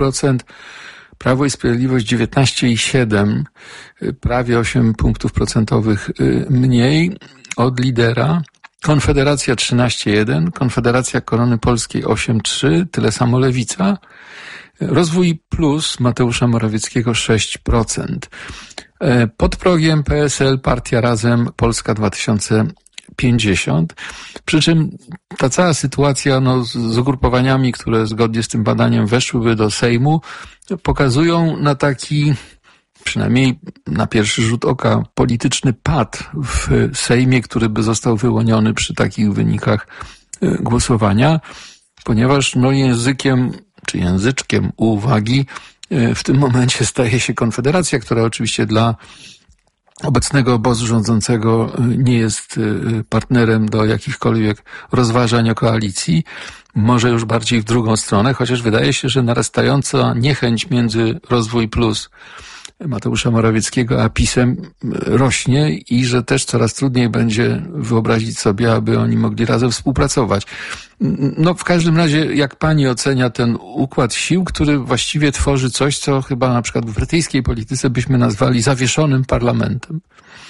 Prawo i Sprawiedliwość 19,7%, prawie 8 punktów procentowych mniej od lidera. Konfederacja 13,1%, Konfederacja Korony Polskiej 8,3%, tyle samo Lewica. Rozwój Plus Mateusza Morawieckiego 6%. Pod progiem PSL, Partia Razem, Polska 2050. Przy czym ta cała sytuacja z ugrupowaniami, które zgodnie z tym badaniem weszłyby do Sejmu, pokazują na taki, przynajmniej na pierwszy rzut oka, polityczny pad w Sejmie, który by został wyłoniony przy takich wynikach głosowania, ponieważ języczkiem uwagi w tym momencie staje się Konfederacja, która oczywiście dla obecnego obozu rządzącego nie jest partnerem do jakichkolwiek rozważań o koalicji, może już bardziej w drugą stronę, chociaż wydaje się, że narastająca niechęć między Rozwój Plus Mateusza Morawieckiego a PiS-em rośnie i że też coraz trudniej będzie wyobrazić sobie, aby oni mogli razem współpracować. W każdym razie, jak pani ocenia ten układ sił, który właściwie tworzy coś, co chyba na przykład w brytyjskiej polityce byśmy nazwali zawieszonym parlamentem?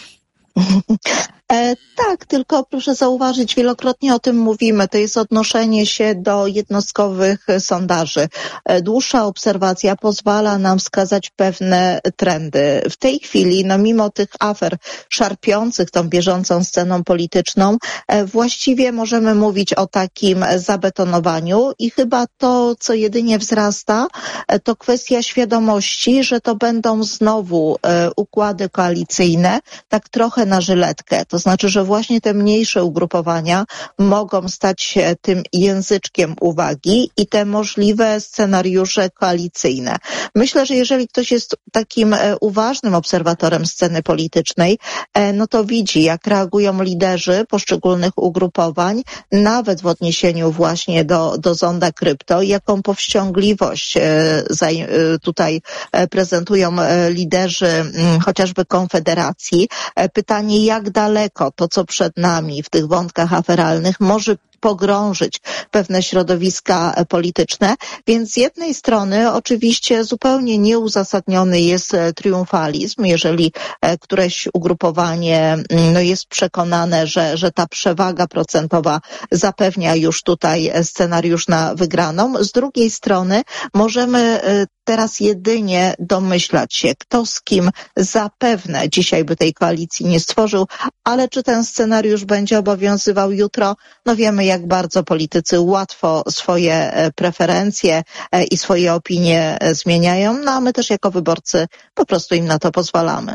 Tak, tylko proszę zauważyć, wielokrotnie o tym mówimy, to jest odnoszenie się do jednostkowych sondaży. Dłuższa obserwacja pozwala nam wskazać pewne trendy. W tej chwili, mimo tych afer szarpiących tą bieżącą sceną polityczną, właściwie możemy mówić o takim zabetonowaniu i chyba to, co jedynie wzrasta, to kwestia świadomości, że to będą znowu układy koalicyjne, tak trochę na żyletkę. To znaczy, że właśnie te mniejsze ugrupowania mogą stać się tym języczkiem uwagi i te możliwe scenariusze koalicyjne. Myślę, że jeżeli ktoś jest takim uważnym obserwatorem sceny politycznej, to widzi, jak reagują liderzy poszczególnych ugrupowań, nawet w odniesieniu właśnie do zonda krypto, jaką powściągliwość tutaj prezentują liderzy chociażby Konfederacji. Pytanie, jak daleko to, co przed nami w tych wątkach aferalnych, może pogrążyć pewne środowiska polityczne, więc z jednej strony oczywiście zupełnie nieuzasadniony jest triumfalizm, jeżeli któreś ugrupowanie jest przekonane, że ta przewaga procentowa zapewnia już tutaj scenariusz na wygraną. Z drugiej strony możemy teraz jedynie domyślać się, kto z kim zapewne dzisiaj by tej koalicji nie stworzył, ale czy ten scenariusz będzie obowiązywał jutro? Wiemy, jak bardzo politycy łatwo swoje preferencje i swoje opinie zmieniają, a my też jako wyborcy po prostu im na to pozwalamy.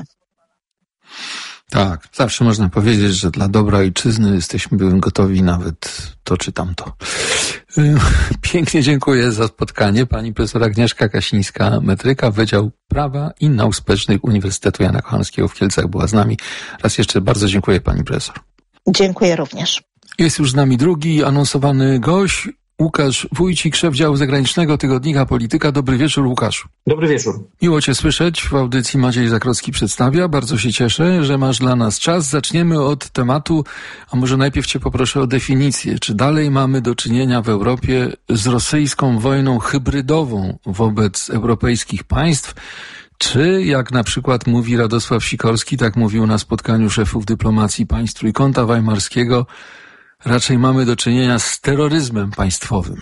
Tak, zawsze można powiedzieć, że dla dobra ojczyzny jesteśmy gotowi nawet to czy tamto. Pięknie dziękuję za spotkanie. Pani profesor Agnieszka Kasińska-Metryka, Wydział Prawa i Nauk Społecznych Uniwersytetu Jana Kochanowskiego w Kielcach była z nami. Raz jeszcze bardzo dziękuję pani profesor. Dziękuję również. Jest już z nami drugi anonsowany gość, Łukasz Wójcik, szef działu zagranicznego tygodnika Polityka. Dobry wieczór, Łukaszu. Dobry wieczór. Miło cię słyszeć. W audycji Maciej Zakrocki przedstawia. Bardzo się cieszę, że masz dla nas czas. Zaczniemy od tematu, a może najpierw cię poproszę o definicję. Czy dalej mamy do czynienia w Europie z rosyjską wojną hybrydową wobec europejskich państw? Czy, jak na przykład mówi Radosław Sikorski, tak mówił na spotkaniu szefów dyplomacji państw Trójkąta Weimarskiego, raczej mamy do czynienia z terroryzmem państwowym?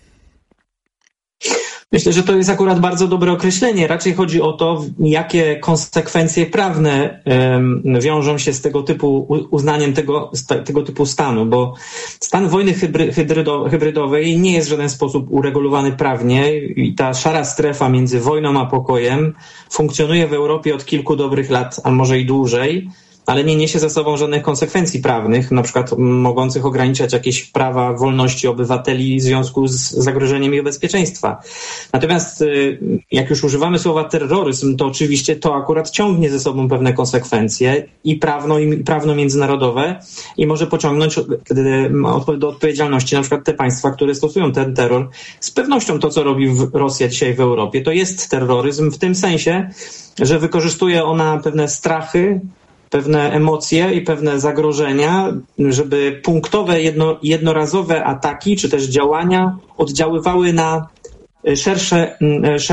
Myślę, że to jest akurat bardzo dobre określenie. Raczej chodzi o to, jakie konsekwencje prawne wiążą się z tego typu uznaniem tego typu stanu, bo stan wojny hybrydowej nie jest w żaden sposób uregulowany prawnie i ta szara strefa między wojną a pokojem funkcjonuje w Europie od kilku dobrych lat, a może i dłużej, ale nie niesie ze sobą żadnych konsekwencji prawnych, na przykład mogących ograniczać jakieś prawa, wolności obywateli w związku z zagrożeniem ich bezpieczeństwa. Natomiast jak już używamy słowa terroryzm, to oczywiście to akurat ciągnie ze sobą pewne konsekwencje i prawno-międzynarodowe i może pociągnąć do odpowiedzialności na przykład te państwa, które stosują ten terror. Z pewnością to, co robi Rosja dzisiaj w Europie, to jest terroryzm w tym sensie, że wykorzystuje ona pewne strachy, pewne emocje i pewne zagrożenia, żeby punktowe, jednorazowe ataki czy też działania oddziaływały na szersze